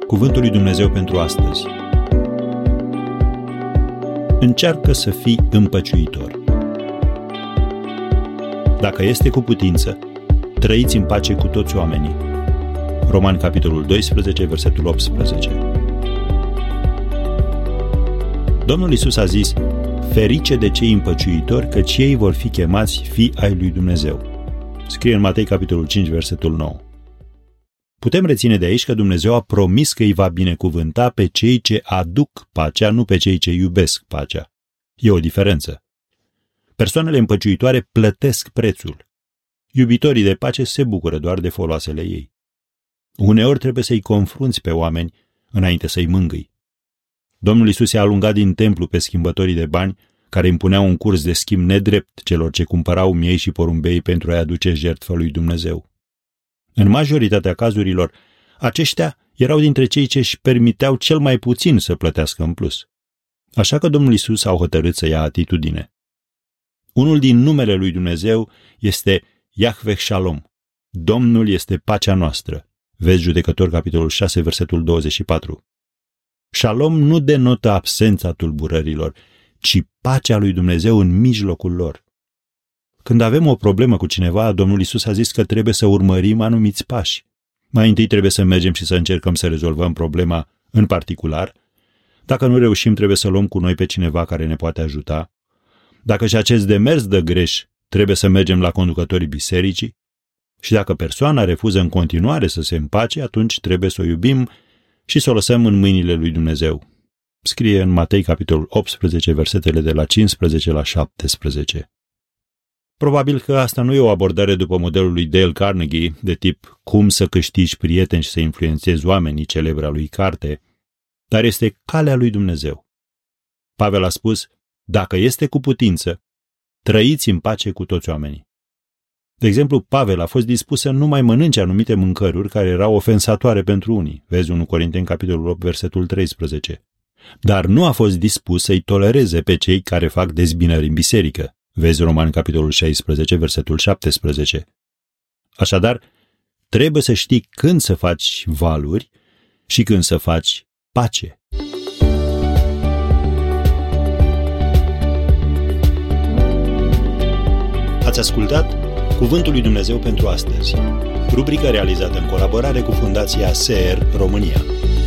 Cuvântul lui Dumnezeu pentru astăzi. Încearcă să fii împăciuitor. Dacă este cu putință, trăiți în pace cu toți oamenii. Romani, capitolul 12, versetul 18. Domnul Iisus a zis: ferice de cei împăciuitori, căci ei vor fi chemați fii ai lui Dumnezeu. Scrie în Matei, capitolul 5, versetul 9. Putem reține de aici că Dumnezeu a promis că îi va binecuvânta pe cei ce aduc pacea, nu pe cei ce iubesc pacea. E o diferență. Persoanele împăciuitoare plătesc prețul. Iubitorii de pace se bucură doar de foloasele ei. Uneori trebuie să-i confrunți pe oameni înainte să-i mângâi. Domnul Iisus i-a alungat din templu pe schimbătorii de bani care impuneau un curs de schimb nedrept celor ce cumpărau miei și porumbei pentru a-i aduce jertfă lui Dumnezeu. În majoritatea cazurilor, aceștia erau dintre cei ce își permiteau cel mai puțin să plătească în plus. Așa că Domnul Iisus a hotărât să ia atitudine. Unul din numele lui Dumnezeu este Yahveh Shalom. Domnul este pacea noastră. Vezi Judecători, capitolul 6, versetul 24. Shalom nu denotă absența tulburărilor, ci pacea lui Dumnezeu în mijlocul lor. Când avem o problemă cu cineva, Domnul Iisus a zis că trebuie să urmărim anumiți pași. Mai întâi trebuie să mergem și să încercăm să rezolvăm problema în particular. Dacă nu reușim, trebuie să luăm cu noi pe cineva care ne poate ajuta. Dacă și acest demers dă greș, trebuie să mergem la conducătorii bisericii. Și dacă persoana refuză în continuare să se împace, atunci trebuie să o iubim și să o lăsăm în mâinile lui Dumnezeu. Scrie în Matei, capitolul 18, versetele de la 15 la 17. Probabil că asta nu e o abordare după modelul lui Dale Carnegie, de tip cum să câștigi prieteni și să influențezi oamenii, celebra lui carte, dar este calea lui Dumnezeu. Pavel a spus: dacă este cu putință, trăiți în pace cu toți oamenii. De exemplu, Pavel a fost dispus să nu mai mănânce anumite mâncăruri care erau ofensatoare pentru unii. Vezi 1 Corinteni, capitolul 8, versetul 13. Dar nu a fost dispus să-i tolereze pe cei care fac dezbinări în biserică. Vezi Romani, capitolul 16, versetul 17. Așadar, trebuie să știi când să faci valuri și când să faci pace. Ați ascultat Cuvântul lui Dumnezeu pentru astăzi, rubrica realizată în colaborare cu Fundația SER România.